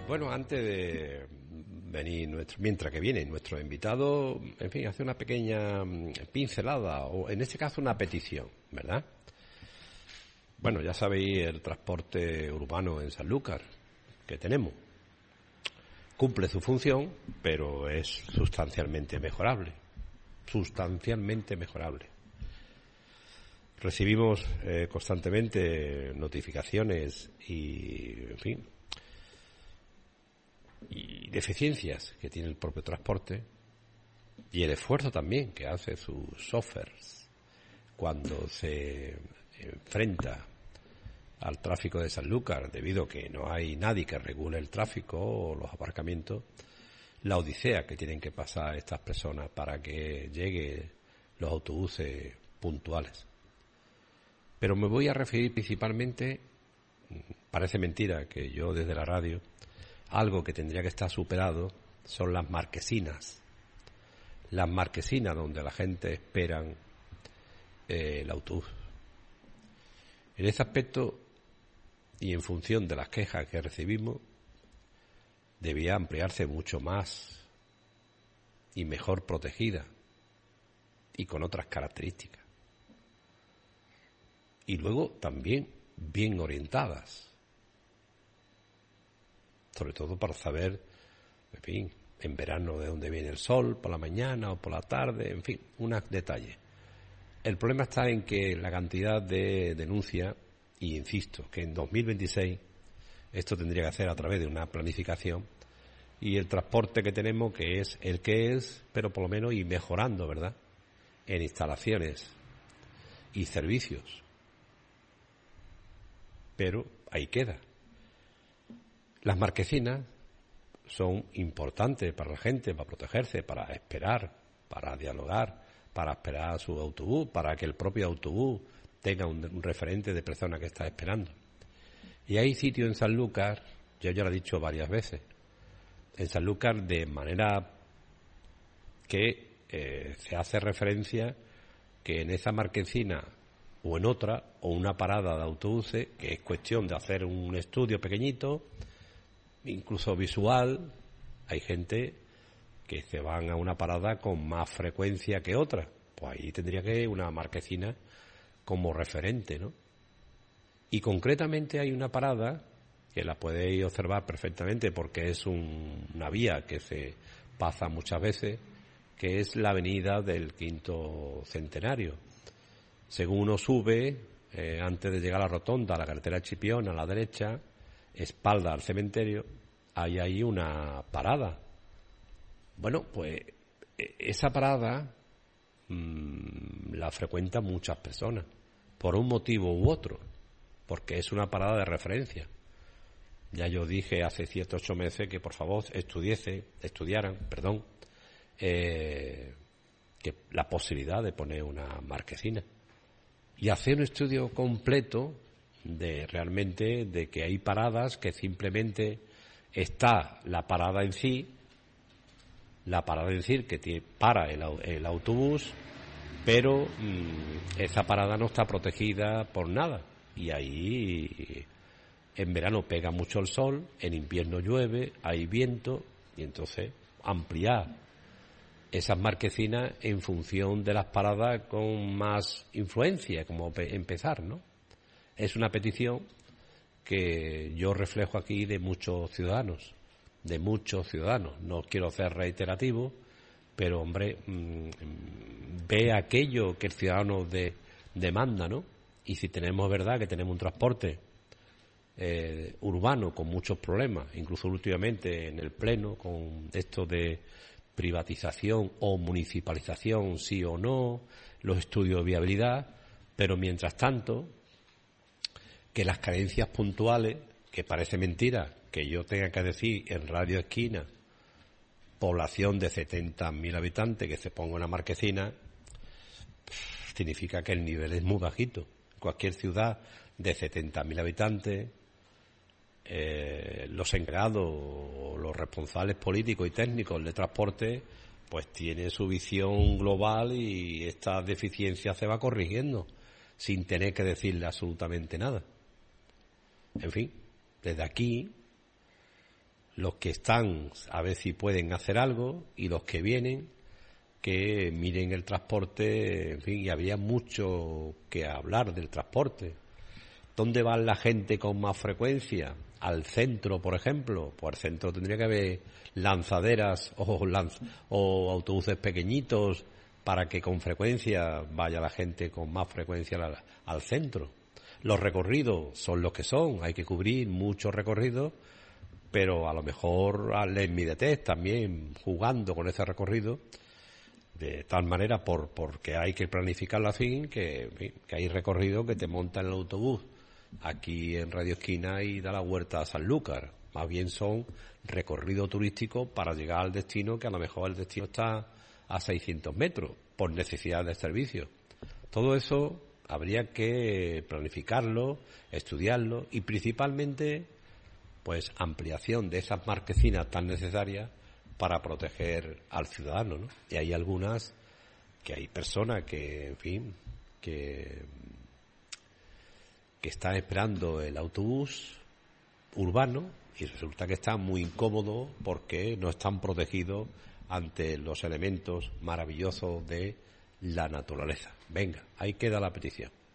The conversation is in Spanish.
Bueno, antes de venir mientras que viene nuestro invitado, en fin, hace una pequeña pincelada, o en este caso una petición, ¿verdad? Bueno, ya sabéis el transporte urbano en Sanlúcar que tenemos. Cumple su función, pero es sustancialmente mejorable. Sustancialmente mejorable. Recibimos constantemente notificaciones y, en fin, y deficiencias que tiene el propio transporte y el esfuerzo también que hace sus chóferes cuando se enfrenta al tráfico de Sanlúcar, debido a que no hay nadie que regule el tráfico o los aparcamientos, la odisea que tienen que pasar estas personas para que lleguen los autobuses puntuales. Pero me voy a referir principalmente, parece mentira que yo desde la radio, algo que tendría que estar superado son las marquesinas. Las marquesinas donde la gente espera el autobús. En ese aspecto, y en función de las quejas que recibimos, debía ampliarse mucho más y mejor protegida y con otras características. Y luego también bien orientadas, sobre todo para saber, en fin, en verano de dónde viene el sol, por la mañana o por la tarde, en fin, unos detalles. El problema está en que la cantidad de denuncias, y insisto, que en 2026 esto tendría que hacer a través de una planificación, y el transporte que tenemos, que es el que es, pero por lo menos ir mejorando, ¿verdad?, en instalaciones y servicios. Pero ahí queda. Las marquesinas son importantes para la gente, para protegerse, para esperar, para dialogar, para esperar a su autobús, para que el propio autobús tenga un referente de persona que está esperando. Y hay sitios en Sanlúcar, yo ya lo he dicho varias veces, en Sanlúcar de manera que se hace referencia que en esa marquesina o en otra, o una parada de autobuses, que es cuestión de hacer un estudio pequeñito, incluso visual, hay gente que se van a una parada con más frecuencia que otra, pues ahí tendría que una marquesina como referente, ¿no? Y concretamente hay una parada que la podéis observar perfectamente porque es una vía que se pasa muchas veces, que es la avenida del Quinto Centenario. Según uno sube, antes de llegar a la rotonda, a la carretera Chipión, a la derecha, espalda al cementerio, hay ahí una parada. Bueno, pues esa parada la frecuentan muchas personas, por un motivo u otro, porque es una parada de referencia. Ya yo dije hace 7 u 8 meses que por favor estudiaran, que la posibilidad de poner una marquesina y hacer un estudio completo de realmente de que hay paradas que simplemente está la parada en sí, que para el autobús, pero esa parada no está protegida por nada, y ahí en verano pega mucho el sol, en invierno llueve, hay viento, y entonces ampliar esas marquesinas en función de las paradas con más influencia, como empezar, ¿no? Es una petición que yo reflejo aquí de muchos ciudadanos. No quiero ser reiterativo, pero, hombre, ve aquello que el ciudadano demanda, ¿no? Y si tenemos verdad que tenemos un transporte urbano con muchos problemas, incluso últimamente en el Pleno, con esto de privatización o municipalización, sí o no, los estudios de viabilidad, pero mientras tanto, que las carencias puntuales, que parece mentira que yo tenga que decir en Radio Esquina, población de 70.000 habitantes, que se ponga una marquesina, significa que el nivel es muy bajito. Cualquier ciudad de 70.000 habitantes, los encargados o los responsables políticos y técnicos de transporte, pues tienen su visión global y esta deficiencia se va corrigiendo sin tener que decirle absolutamente nada. En fin, desde aquí los que están a ver si pueden hacer algo y los que vienen que miren el transporte, en fin, y había mucho que hablar del transporte. ¿Dónde va la gente con más frecuencia? Al centro, por ejemplo. Pues al centro tendría que haber lanzaderas o autobuses pequeñitos para que con frecuencia vaya la gente con más frecuencia al centro. Los recorridos son los que son, hay que cubrir muchos recorridos, pero a lo mejor al Midetec también jugando con ese recorrido, de tal manera porque hay que planificarlo así, que hay recorridos que te montan en el autobús aquí en Radio Esquina y da la vuelta a Sanlúcar. Más bien son recorridos turísticos para llegar al destino, que a lo mejor el destino está a 600 metros por necesidad de servicio. Todo eso habría que planificarlo, estudiarlo y principalmente pues ampliación de esas marquesinas tan necesarias para proteger al ciudadano, ¿no? Y hay algunas que hay personas que, en fin, que están esperando el autobús urbano y resulta que están muy incómodos porque no están protegidos ante los elementos maravillosos de la naturaleza. Venga, ahí queda la petición.